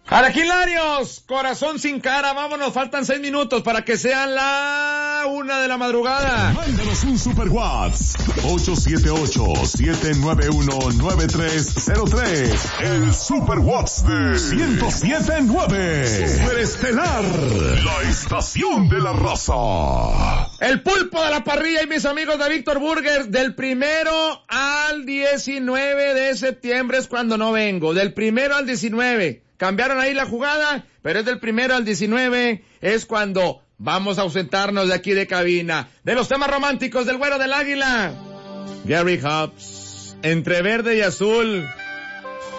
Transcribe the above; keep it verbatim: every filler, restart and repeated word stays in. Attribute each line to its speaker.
Speaker 1: Araquilarios, corazón sin cara, vámonos, faltan seis minutos para que sean la una de la madrugada.
Speaker 2: Mándanos un super WhatsApp, ocho siete ocho, siete nueve uno, nueve tres cero tres. El super WhatsApp de ciento siete punto nueve. Superestelar, la estación de la raza.
Speaker 1: El pulpo de la parrilla y mis amigos de Víctor Burgers, del primero al diecinueve de septiembre es cuando no vengo, del primero al diecinueve. Cambiaron ahí la jugada, pero es del primero al diecinueve, es cuando vamos a ausentarnos de aquí de cabina. De los temas románticos del Güero del Águila, Gary Hobbs, entre verde y azul.